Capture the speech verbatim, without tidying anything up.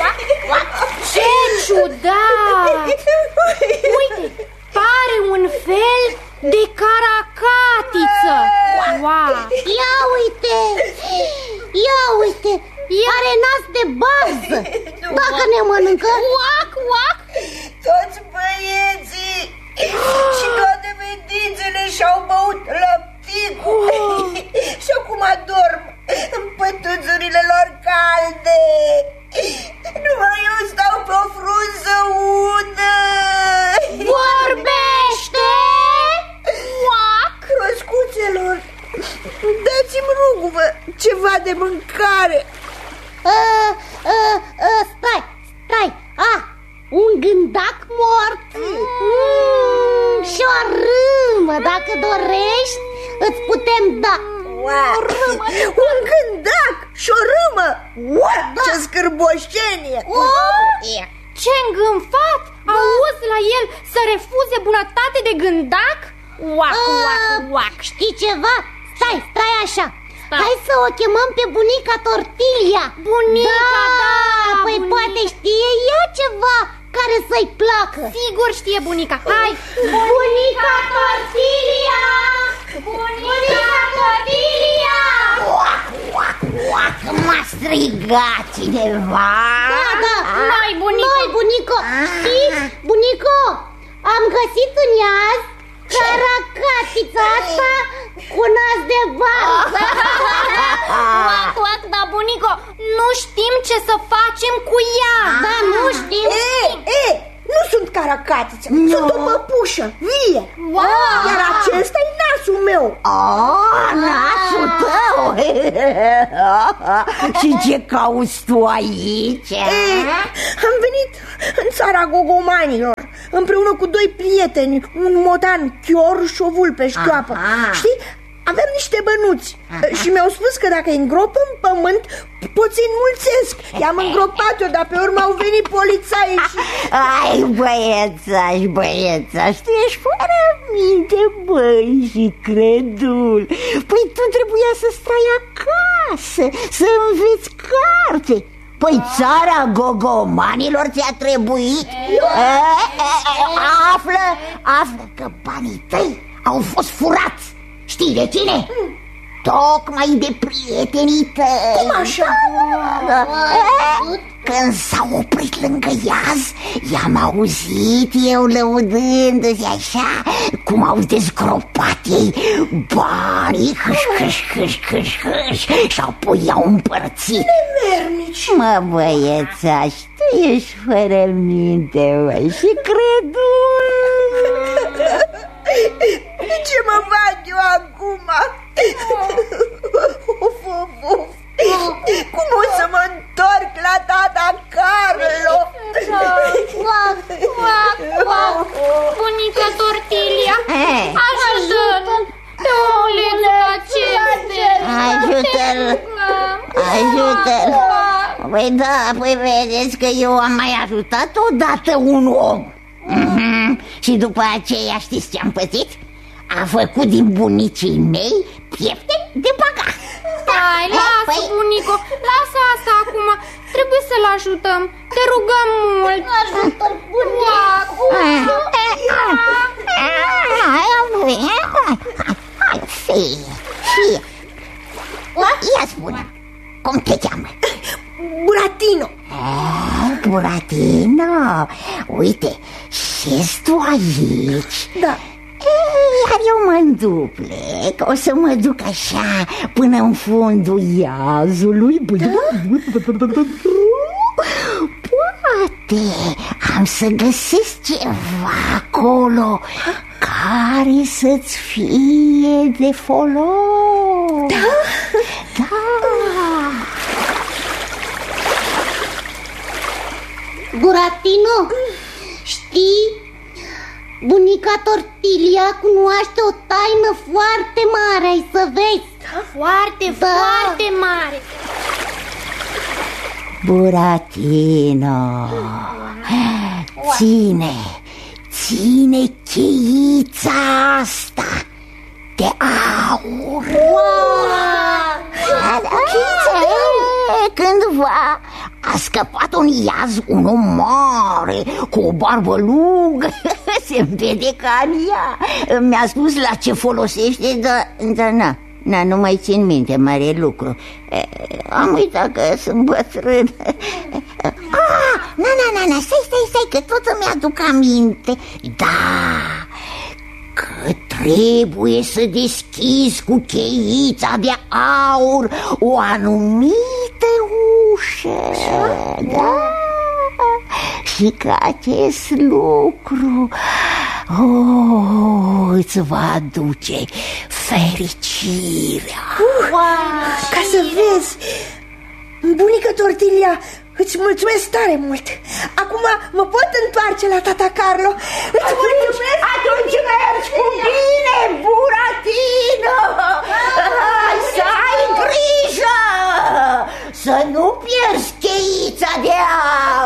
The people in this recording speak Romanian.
Ce ciudat! Uite, pare un fel de caracatiță. Wow. Ia uite! Ia uite! Are nas de bază. Dacă ne mănâncă, uac, uac. Toți băieții și toate fetițele și-au băut lăpticul și acum adorm în pătuțurile lor calde. Numai eu stau pe o frunză udă. Vorbește! Uac! Roscuțelor, dați-mi, rugă-vă, ceva de mâncare. a, a, a, Stai, stai. Ah, un gândac mort. mm, Și o râmă. Dacă dorești, îți putem da. Wow. Un gândac și o râmă. Wow, da. Ce scârboșenie. Oh. Ce îngânfat! Auzi la el să refuze bunătate de gândac? Uac, uac, uac. Știi ceva? Stai, stai așa. Stai. Hai să o chemăm pe bunica Tortilia. Bunica, da, da Păi bunica. poate știe ea ceva care să-i placă. Sigur știe bunica. Hai! Bunica Tortilia! Bunica Tortilia! Uac, uac, uac, m-a strigat cineva. Da, da, Noi, bunico. Noi, bunico. Știi, bunico, am găsit în iaz caracatița asta cu nas de varză. Uac, uac, da, bunico, nu știm ce să facem cu ea. Da, nu știm. E, e, nu sunt caracatiță, Nu. sunt o păpușă vie. Wow. Iar acesta e nasul meu. Oh, nasul tău. Și ce cauți tu aici? Ei, am venit în țara gogomanilor împreună cu doi prieteni, un motan chior și o vulpe șchioapă. Aha. Știi? Aveam niște bănuți. Aha. Și mi-au spus că dacă îi îngrop în pământ pot să-i înmulțesc. I-am îngropat eu, dar pe urmă au venit polițaii și... Ai, băiețaș, băiețaș, tu ești fără minte, băi, și credul. Păi tu trebuia să stai acasă, să înveți carte. Păi țara gogomanilor ți-a trebuit? E, e, e, află, află că banii tăi au fost furați. Știi de cine? Tocmai de prietenii tăi. Cum așa? Da. Când s-au oprit lângă iaz, i-am auzit eu lăudându-se așa cum au dezgropat ei banii, hâș, hâș, hâș, hâș, hâș, și apoi i-au împărțit. Nemernici. Mă, băiețaș, tu ești fără minte, băi, și credul. Ce mă fac eu acum? Uf, uf, uf. Cum o să mă întorc la tata Carlo? Uac, uac, uac. Bunica Tortilia, Hey. ajută-l pe omulețul acesta. Ajută-l, ajută-l. Păi da, păi vedeți că eu am mai ajutat odată un om. Mm-hmm. Și după aceea știți ce am pățit? A făcut din bunicii mei piepte de băgat. Stai, lasă, Păi... bunico, lasă asta acum. Trebuie să-l ajutăm. Te rugăm mult. Ajută-l, bunico. Hai, fie, fie. Ia spune, cum te cheamă? Buratino. Eh, Buratino, uite, șezi tu aici? Da. Ei, iar eu mă înduplec, o să mă duc așa până în fundul iazului. Poate am să găsesc ceva acolo care să-ți fie de folos. Da? Da. Buratino, știi? Bunica Tortilia cunoaște o taină foarte mare, ai să vezi. Foarte, Da. foarte mare. Buratino, ține, ține cheița asta de aur. Wow! Cândva a scăpat un iaz, un om mare, cu o barbă lungă. Se vede ca în ea. Mi-a spus la ce folosește, dar da, na, na, nu mai țin minte mare lucru. Am uitat că sunt bătrân. Ah, na, na, na, na, stai, stai, stai, că tot îmi aduc aminte. Da, că trebuie să deschizi cu cheița de aur o anumită ușă. Da? Și că acest lucru oh, îți va aduce fericirea. uh, wow. Ca să vezi, bunică Tortilia, îți mulțumesc tare mult. Acum mă pot întoarce la tata Carlo. Îți mulțumesc. Atunci mergi cu bine, Buratino. Să ai grijă să nu pierzi cheița de aur.